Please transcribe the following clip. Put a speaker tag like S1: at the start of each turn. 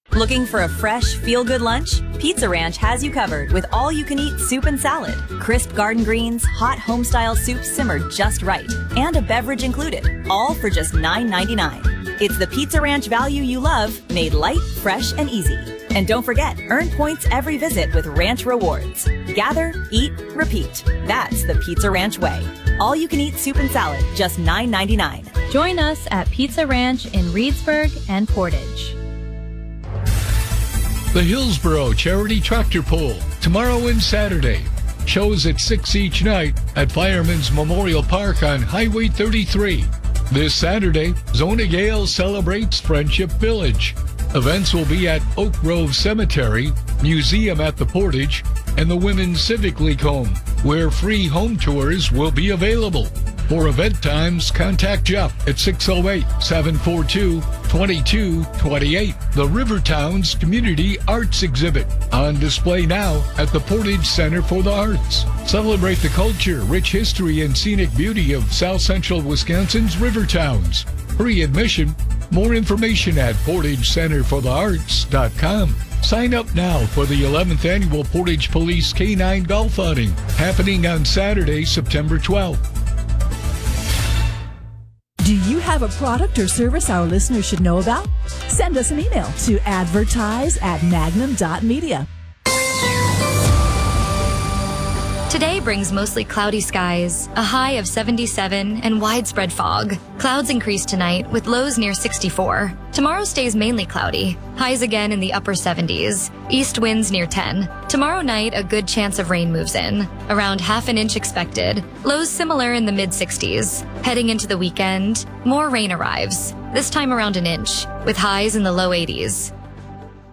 S1: Looking for a fresh, feel-good lunch? Pizza Ranch has you covered with all-you-can-eat soup and salad, crisp garden greens, hot home-style soup simmered just right, and a beverage included, all for just $9.99. It's the Pizza Ranch value you love, made light, fresh, and easy. And don't forget, earn points every visit with Ranch Rewards. Gather, eat, repeat. That's the Pizza Ranch way. All-you-can-eat soup and salad, just $9.99.
S2: Join us at Pizza Ranch in Reedsburg and Portage.
S3: The Hillsboro Charity Tractor Pull, tomorrow and Saturday. Shows at 6 each night at Fireman's Memorial Park on Highway 33. This Saturday, Zona Gale celebrates Friendship Village. Events will be at Oak Grove Cemetery, Museum at the Portage, and the Women's Civic League Home, where free home tours will be available. For event times, contact Jeff at 608-742-2228. The Rivertowns Community Arts Exhibit, on display now at the Portage Center for the Arts. Celebrate the culture, rich history, and scenic beauty of South Central Wisconsin's Rivertowns. Free admission. More information at PortageCenterForTheArts.com. Sign up now for the 11th Annual Portage Police K-9 Golf Outing, happening on Saturday, September 12th.
S4: Do you have a product or service our listeners should know about? Send us an email to advertise@magnum.media.
S5: Today brings mostly cloudy skies, a high of 77, and widespread fog. Clouds increase tonight with lows near 64. Tomorrow stays mainly cloudy, highs again in the upper 70s, east winds near 10. Tomorrow night, a good chance of rain moves in, around half an inch expected, lows similar in the mid-60s. Heading into the weekend, more rain arrives, this time around an inch, with highs in the low 80s.